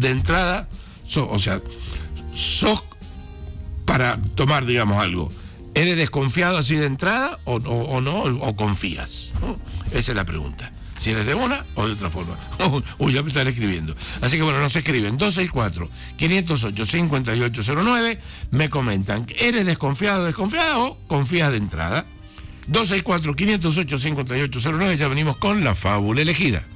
de entrada, sos para tomar, digamos, algo. ¿Eres desconfiado así de entrada o no? ¿O confías? Esa es la pregunta. Si eres de una o de otra forma. Uy, ya me están escribiendo. Así que bueno, nos escriben 264-508-5809. Me comentan, ¿eres desconfiado o confías de entrada? 264-508-5809. Ya venimos con la fábula elegida.